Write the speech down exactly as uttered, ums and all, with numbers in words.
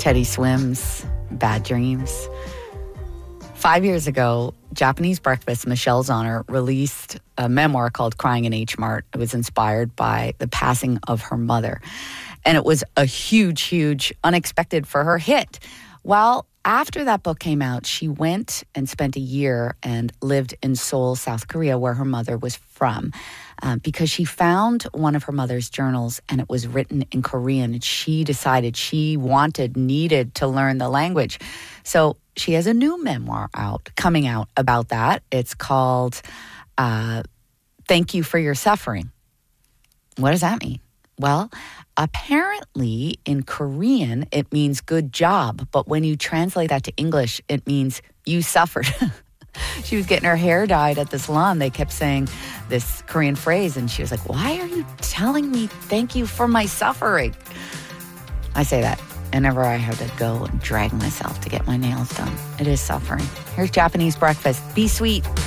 Teddy Swims, Bad Dreams. Five years ago, Japanese Breakfast, Michelle Zauner, released a memoir called Crying in H Mart. It was inspired by the passing of her mother. And it was a huge, huge, unexpected for her hit. Well, after that book came out, she went and spent a year and lived in Seoul, South Korea, where her mother was from, um, because she found one of her mother's journals and it was written in Korean. And she decided she wanted, needed to learn the language. So she has a new memoir out, coming out about that. It's called uh, Thank You for Your Suffering. What does that mean? Well, apparently in Korean, it means good job. But when you translate that to English, it means you suffered. She was getting her hair dyed at the salon. They kept saying this Korean phrase. And she was like, why are you telling me thank you for my suffering? I say that whenever I have to go and drag myself to get my nails done. It is suffering. Here's Japanese Breakfast. Be sweet.